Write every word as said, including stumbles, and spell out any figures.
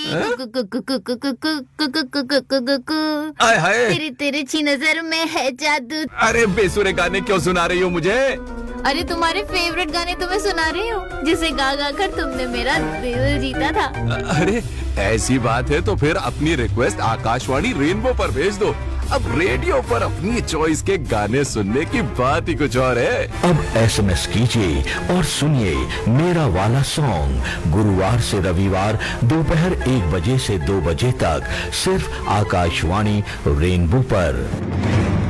आय हाय, तेरी तेरी ची नजर में है जादू। अरे बेसुरे गाने क्यों सुना रही हो मुझे? अरे तुम्हारे फेवरेट गाने तुम्हें सुना रही हूँ, जिसे गा गा कर तुमने मेरा दिल जीता था। अरे ऐसी बात है तो फिर अपनी रिक्वेस्ट आकाशवाणी रेनबो पर भेज दो। अब रेडियो पर अपनी चॉइस के गाने सुनने की बात ही कुछ और है। अब एसएमएस कीजिए और सुनिए मेरा वाला सॉन्ग गुरुवार से रविवार दोपहर एक बजे से दो बजे तक सिर्फ आकाशवाणी रेनबो पर।